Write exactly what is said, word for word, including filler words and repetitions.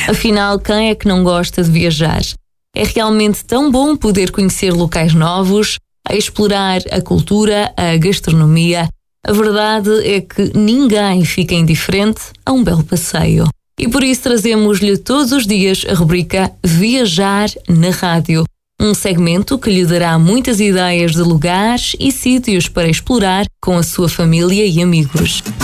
Afinal, quem é que não gosta de viajar? É realmente tão bom poder conhecer locais novos, a explorar a cultura, a gastronomia. A verdade é que ninguém fica indiferente a um belo passeio. E por isso trazemos-lhe todos os dias a rubrica Viajar na Rádio. Um segmento que lhe dará muitas ideias de lugares e sítios para explorar com a sua família e amigos.